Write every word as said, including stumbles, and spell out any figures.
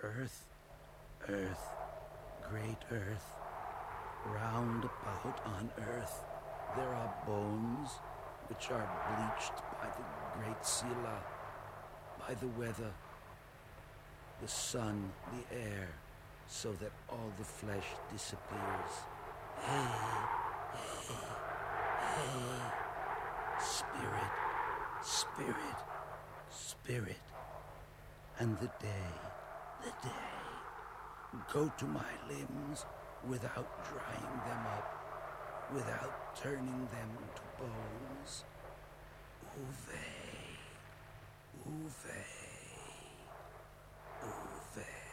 Earth, earth, great earth, round about on earth there are bones which are bleached by the great Sila, by the weather, the sun, the air, so that all the flesh disappears. Hey, hey, hey, spirit, spirit, spirit, and the day, the day, go to my limbs without drying them up, without turning them to bones. Uve, uve, uve.